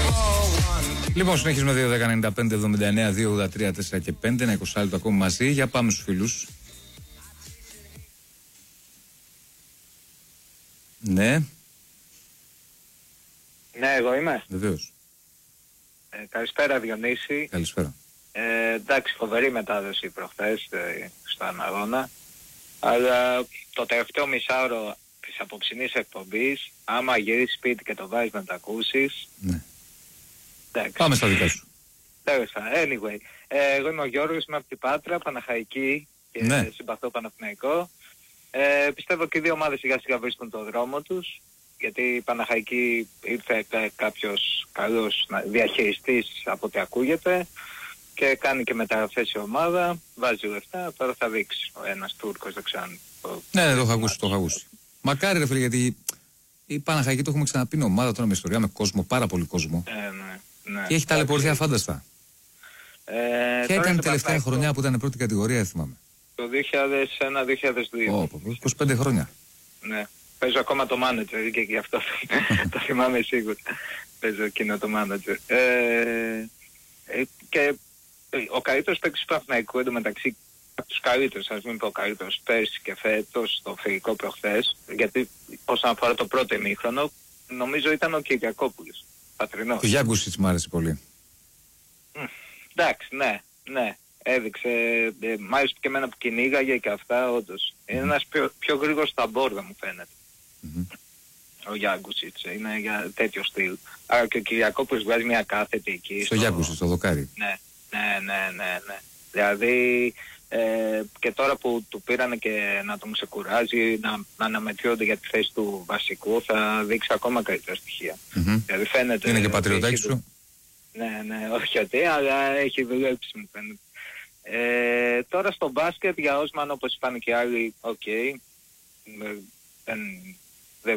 Λοιπόν, συνεχίζουμε 2-10-95-79-2-83-4 και 5. Ένα 20 λεπτό ακόμη μαζί. Για πάμε στους φίλους. Ναι. Ναι, εγώ είμαι. Βεβαίως. Καλησπέρα Διονύση. Καλησπέρα. Εντάξει, φοβερή μετάδοση προχθές στον αγώνα. Αλλά το τελευταίο μισάωρο της απόψινής εκπομπής, άμα γυρίσεις σπίτι και το βάζεις να τα ακούσεις... Ναι. Εντάξει. Πάμε στα δικά σου. Anyway, εγώ είμαι ο Γιώργος, είμαι από την Πάτρα, Παναχαϊκή και ναι. Συμπαθώ Παναθηναϊκό. Πιστεύω και οι δύο ομάδες σιγά σιγά βρίσκουν τον δρόμο τους, γιατί η Παναχαϊκή ήρθε κάποιος καλός διαχειριστής από ό,τι ακούγεται και κάνει και μεταγραφές η ομάδα, βάζει λεφτά, τώρα θα δείξει ένας Τούρκος, δεν ξέρω. Ναι, το είχα ακούσει. Μακάρι ρε φίλε, γιατί η Παναχαϊκή το έχουμε ξαναπεί, είναι ομάδα τώρα με ιστορία, με κόσμο, πάρα πολύ κόσμο. Ναι. Και έχει ταλαιπωρηθεί αφάνταστα. Ποια ήταν η τελευταία χρονιά που ήταν πρώτη κατηγορία, θυμάμαι? Το 2001-2002. 25 χρόνια. Ναι. Παίζω ακόμα το manager και γι' αυτό το θυμάμαι σίγουρα. Παίζω εκείνο το manager. Και ο καλύτερος παίκτης του Παναθηναϊκού εντωμεταξύ, από τους καλύτερους, ας μην πω ο καλύτερος, πέρσι και φέτος, το φυγικό προχθές, γιατί όσον αφορά το πρώτο ημίχρονο, νομίζω ήταν ο Κυριακόπουλος. Πατρινός. Ο Γιάνγκουσιτς μ' άρεσε πολύ. Εντάξει, ναι. Έδειξε, μάλιστα και εμένα που κυνήγαγε και αυτά, όντως. Είναι ένας πιο γρήγορος στα μπόρδα μου φαίνεται. Ο Γιάνγκουσιτς, είναι για τέτοιο στυλ. Άρα και ο Κυριακόπουλος βγάζει μια κάθετη εκεί. Στο Γιάνγκουσιτς, στο δοκάρι. Ναι. Δηλαδή, και τώρα που του πήρανε και να τον ξεκουράζει, να αναμετριώνται για τη θέση του βασικού, θα δείξει ακόμα καλύτερα στοιχεία. Δηλαδή φαίνεται... Είναι και πατριωτάκι σου. Ναι, όχι ότι, αλλά έχει δουλέψει μου φαίνεται. Τώρα στο μπάσκετ για Όσμαν, όπως είπαν και άλλοι, δεν